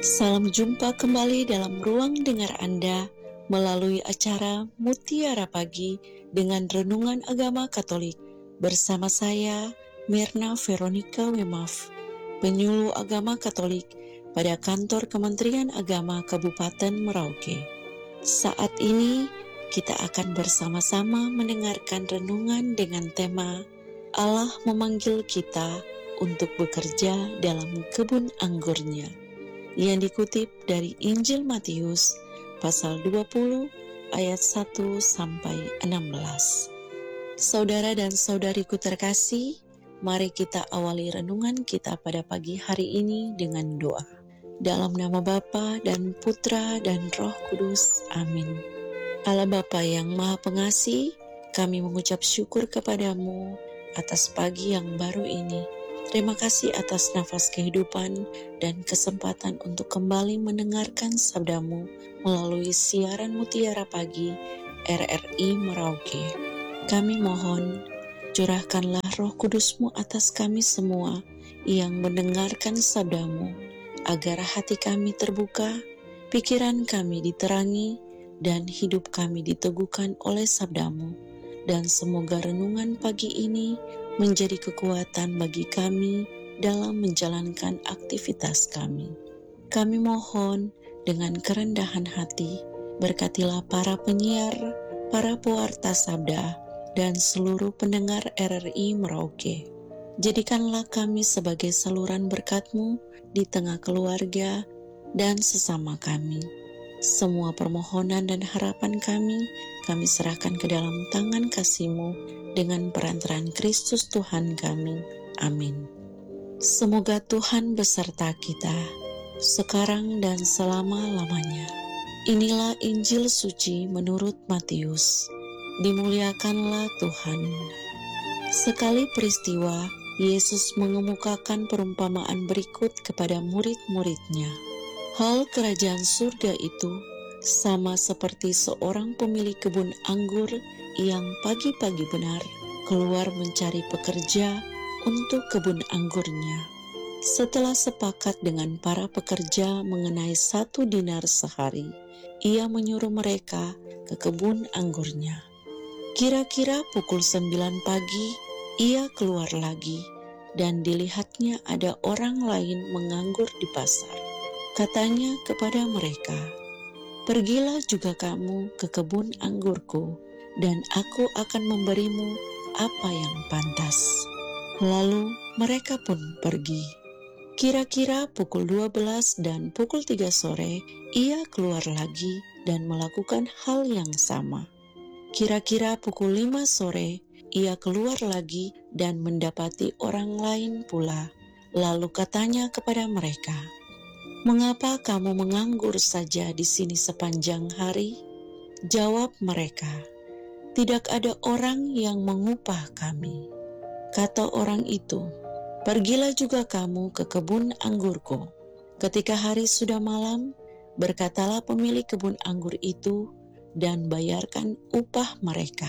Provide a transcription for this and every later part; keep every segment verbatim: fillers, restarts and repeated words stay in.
Salam jumpa kembali dalam ruang dengar Anda melalui acara Mutiara Pagi dengan Renungan Agama Katolik bersama saya, Mirna Veronica Wemaf, penyuluh agama Katolik pada kantor Kementerian Agama Kabupaten Merauke. Saat ini kita akan bersama-sama mendengarkan renungan dengan tema Allah memanggil kita untuk bekerja dalam kebun anggurnya, yang dikutip dari Injil Matius pasal dua puluh ayat satu sampai enam belas. Saudara dan saudariku terkasih, mari kita awali renungan kita pada pagi hari ini dengan doa. Dalam nama Bapa dan Putra dan Roh Kudus, amin. Allah Bapa yang Maha Pengasih, kami mengucap syukur kepadamu atas pagi yang baru ini. Terima kasih atas nafas kehidupan dan kesempatan untuk kembali mendengarkan sabdamu melalui siaran Mutiara Pagi R R I Merauke. Kami mohon, curahkanlah Roh Kudus-Mu atas kami semua yang mendengarkan sabdamu, agar hati kami terbuka, pikiran kami diterangi, dan hidup kami diteguhkan oleh sabdamu. Dan semoga renungan pagi ini menjadi kekuatan bagi kami dalam menjalankan aktivitas kami. Kami mohon dengan kerendahan hati, berkatilah para penyiar, para pewarta sabda, dan seluruh pendengar R R I Merauke. Jadikanlah kami sebagai saluran berkat-Mu di tengah keluarga dan sesama kami. Semua permohonan dan harapan kami, kami serahkan ke dalam tangan kasih-Mu dengan perantaraan Kristus Tuhan kami. Amin. Semoga Tuhan beserta kita, sekarang dan selama-lamanya. Inilah Injil suci menurut Matius. Dimuliakanlah Tuhan. Sekali peristiwa, Yesus mengemukakan perumpamaan berikut kepada murid-muridnya. Hal kerajaan surga itu sama seperti seorang pemilik kebun anggur yang pagi-pagi benar keluar mencari pekerja untuk kebun anggurnya. Setelah sepakat dengan para pekerja mengenai satu dinar sehari, ia menyuruh mereka ke kebun anggurnya. Kira-kira pukul sembilan pagi, ia keluar lagi dan dilihatnya ada orang lain menganggur di pasar. Katanya kepada mereka, "Pergilah juga kamu ke kebun anggurku, dan aku akan memberimu apa yang pantas." Lalu mereka pun pergi. Kira-kira pukul dua belas dan pukul tiga sore, ia keluar lagi dan melakukan hal yang sama. Kira-kira pukul lima sore, ia keluar lagi dan mendapati orang lain pula. Lalu katanya kepada mereka, "Mengapa kamu menganggur saja di sini sepanjang hari?" Jawab mereka, "Tidak ada orang yang mengupah kami." Kata orang itu, "Pergilah juga kamu ke kebun anggurku." Ketika hari sudah malam, berkatalah pemilik kebun anggur itu, "Dan bayarkan upah mereka,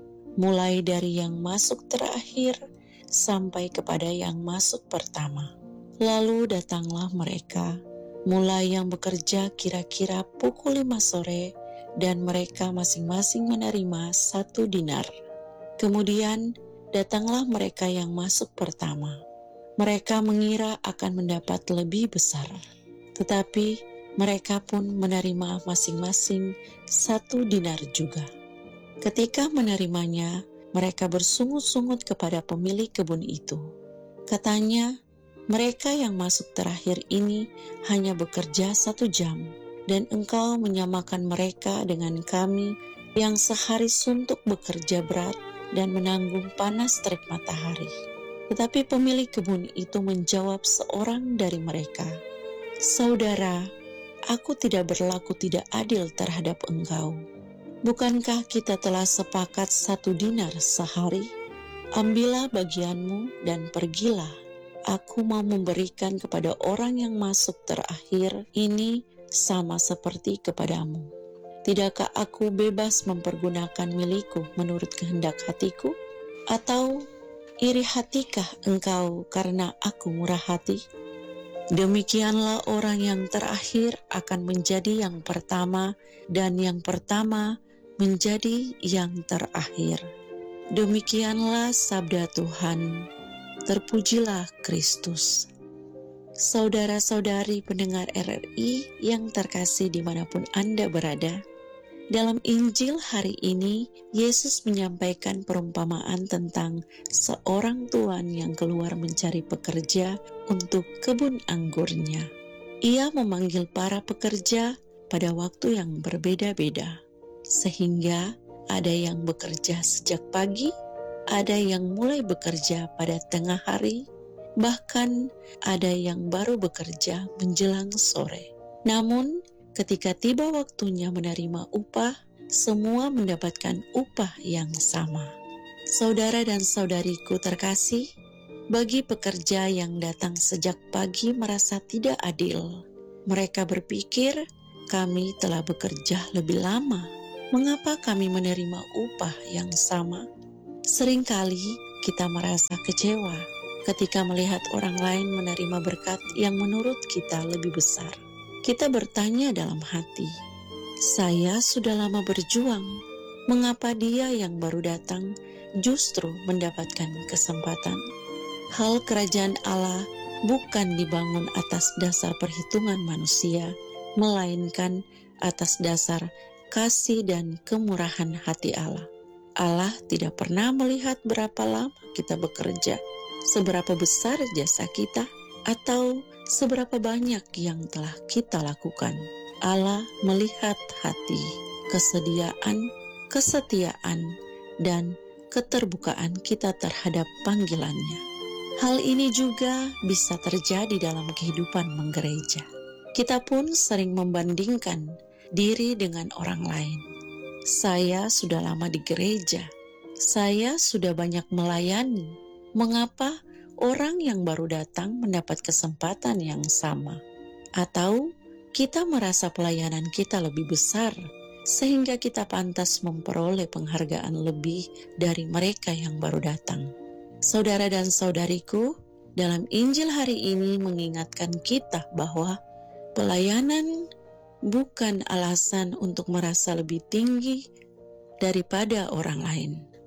mulai dari yang masuk terakhir sampai kepada yang masuk pertama." Lalu datanglah mereka, mulai yang bekerja kira-kira pukul lima sore, dan mereka masing-masing menerima satu dinar. Kemudian datanglah mereka yang masuk pertama. Mereka mengira akan mendapat lebih besar, tetapi mereka pun menerima masing-masing satu dinar juga. Ketika menerimanya, mereka bersungut-sungut kepada pemilik kebun itu. Katanya, "Mereka yang masuk terakhir ini hanya bekerja satu jam, dan engkau menyamakan mereka dengan kami yang sehari suntuk bekerja berat dan menanggung panas terik matahari." Tetapi pemilik kebun itu menjawab seorang dari mereka, "Saudara, aku tidak berlaku tidak adil terhadap engkau. Bukankah kita telah sepakat satu dinar sehari? Ambillah bagianmu dan pergilah. Aku mau memberikan kepada orang yang masuk terakhir ini sama seperti kepadamu. Tidakkah aku bebas mempergunakan milikku menurut kehendak hatiku? Atau iri hatikah engkau karena aku murah hati?" Demikianlah orang yang terakhir akan menjadi yang pertama, dan yang pertama menjadi yang terakhir. Demikianlah sabda Tuhan. Terpujilah Kristus. Saudara-saudari pendengar R R I yang terkasih dimanapun Anda berada, dalam Injil hari ini, Yesus menyampaikan perumpamaan tentang seorang tuan yang keluar mencari pekerja untuk kebun anggurnya. Ia memanggil para pekerja pada waktu yang berbeda-beda, sehingga ada yang bekerja sejak pagi, ada yang mulai bekerja pada tengah hari, bahkan ada yang baru bekerja menjelang sore. Namun, ketika tiba waktunya menerima upah, semua mendapatkan upah yang sama. Saudara dan saudariku terkasih, bagi pekerja yang datang sejak pagi merasa tidak adil. Mereka berpikir, kami telah bekerja lebih lama. Mengapa kami menerima upah yang sama? Seringkali kita merasa kecewa ketika melihat orang lain menerima berkat yang menurut kita lebih besar. Kita bertanya dalam hati, saya sudah lama berjuang, mengapa dia yang baru datang justru mendapatkan kesempatan? Hal kerajaan Allah bukan dibangun atas dasar perhitungan manusia, melainkan atas dasar kasih dan kemurahan hati Allah. Allah tidak pernah melihat berapa lama kita bekerja, seberapa besar jasa kita, atau seberapa banyak yang telah kita lakukan. Allah melihat hati, kesediaan, kesetiaan, dan keterbukaan kita terhadap panggilannya. Hal ini juga bisa terjadi dalam kehidupan menggereja. Kita pun sering membandingkan diri dengan orang lain. Saya sudah lama di gereja, saya sudah banyak melayani. Mengapa orang yang baru datang mendapat kesempatan yang sama? Atau kita merasa pelayanan kita lebih besar sehingga kita pantas memperoleh penghargaan lebih dari mereka yang baru datang. Saudara dan saudariku, dalam Injil hari ini mengingatkan kita bahwa pelayanan bukan alasan untuk merasa lebih tinggi daripada orang lain.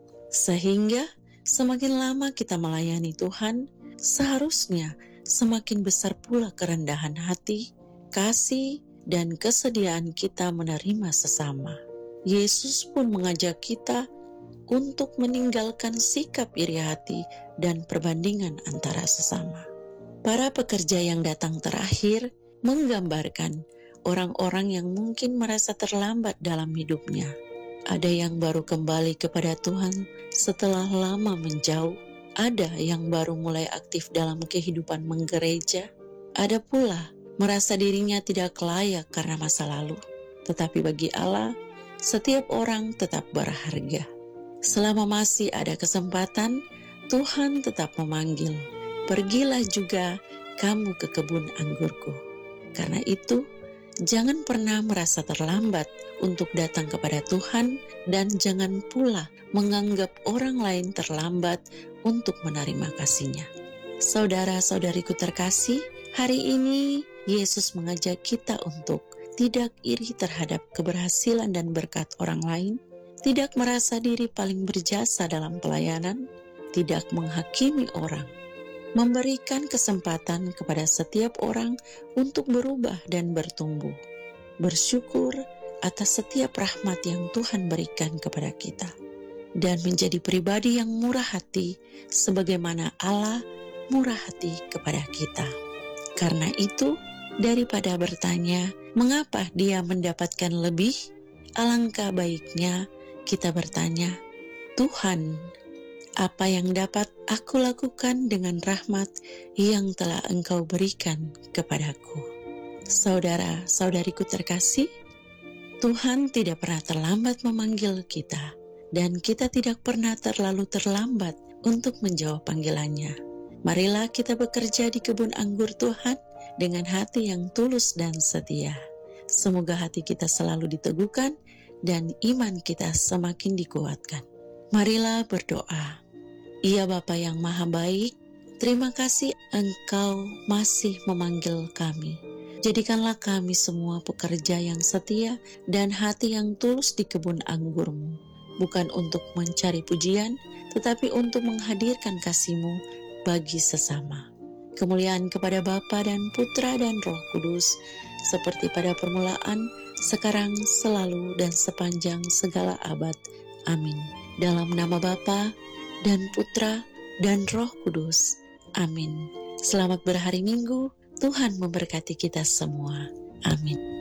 Sehingga semakin lama kita melayani Tuhan, seharusnya semakin besar pula kerendahan hati, kasih, dan kesediaan kita menerima sesama. Yesus pun mengajak kita untuk meninggalkan sikap iri hati dan perbandingan antara sesama. Para pekerja yang datang terakhir menggambarkan orang-orang yang mungkin merasa terlambat dalam hidupnya. Ada yang baru kembali kepada Tuhan setelah lama menjauh. Ada yang baru mulai aktif dalam kehidupan menggereja. Ada pula merasa dirinya tidak layak karena masa lalu. Tetapi bagi Allah, setiap orang tetap berharga. Selama masih ada kesempatan, Tuhan tetap memanggil, pergilah juga kamu ke kebun anggurku. Karena itu, jangan pernah merasa terlambat untuk datang kepada Tuhan, dan jangan pula menganggap orang lain terlambat untuk menerima kasih-Nya. Saudara-saudariku terkasih, hari ini Yesus mengajak kita untuk tidak iri terhadap keberhasilan dan berkat orang lain, tidak merasa diri paling berjasa dalam pelayanan, tidak menghakimi orang, memberikan kesempatan kepada setiap orang untuk berubah dan bertumbuh, bersyukur atas setiap rahmat yang Tuhan berikan kepada kita, dan menjadi pribadi yang murah hati sebagaimana Allah murah hati kepada kita. Karena itu, daripada bertanya mengapa dia mendapatkan lebih, alangkah baiknya kita bertanya, Tuhan, apa yang dapat aku lakukan dengan rahmat yang telah Engkau berikan kepadaku? Saudara-saudariku terkasih, Tuhan tidak pernah terlambat memanggil kita, dan kita tidak pernah terlalu terlambat untuk menjawab panggilannya. Marilah kita bekerja di kebun anggur Tuhan dengan hati yang tulus dan setia. Semoga hati kita selalu diteguhkan dan iman kita semakin dikuatkan. Marilah berdoa. Ya Bapa yang Maha Baik, Terima kasih Engkau masih memanggil kami. Jadikanlah kami semua pekerja yang setia dan hati yang tulus di kebun anggur-Mu, bukan untuk mencari pujian, tetapi untuk menghadirkan kasih-Mu bagi sesama. Kemuliaan kepada Bapa dan Putra dan Roh Kudus, seperti pada permulaan, sekarang, selalu, dan sepanjang segala abad. Amin. Dalam nama Bapa dan Putra dan Roh Kudus. Amin. Selamat berhari Minggu. Tuhan memberkati kita semua. Amin.